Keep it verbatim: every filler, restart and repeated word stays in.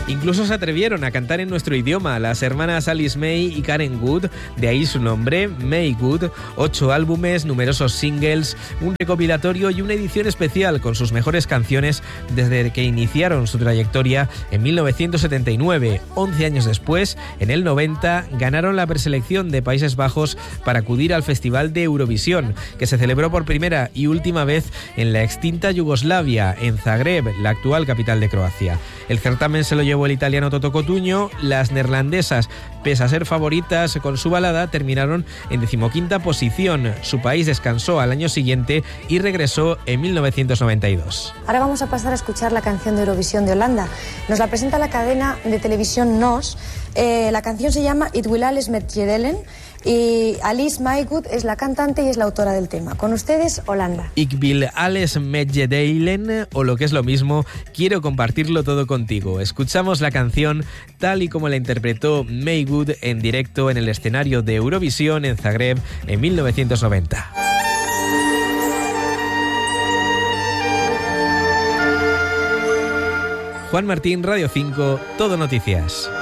Incluso se atrevieron a cantar en nuestro idioma las hermanas Alice May y Karen Good, de ahí su nombre, May Good, ocho álbumes, numerosos singles, un recopilatorio y una edición especial con sus mejores canciones desde que iniciaron su trayectoria en mil novecientos setenta y nueve. once años después, en el noventa, ganaron la preselección de Países Bajos para acudir al Festival de Eurovisión, que se celebró por primera y última vez en la extinta Yugoslavia, en Zagreb, la actual capital de Croacia. El certamen se lo llevó el italiano Toto Cotugno. Las neerlandesas, pese a ser favoritas con su balada, terminaron en decimoquinta posición. Su país descansó al año siguiente y regresó en mil novecientos noventa y dos. Ahora vamos a pasar a escuchar la canción de Eurovisión de Holanda. Nos la presenta la cadena de televisión Nos. Eh, la canción se llama It Will Alles Met Jedelen y Alice May Good es la cantante y es la autora del tema. Con ustedes, Holanda. Ik wil alles met je delen, o lo que es lo mismo, quiero compartirlo todo contigo. Escuchamos la canción tal y como la interpretó May Good en directo en el escenario de Eurovisión en Zagreb en mil novecientos noventa. Juan Martín, Radio cinco, Todo Noticias.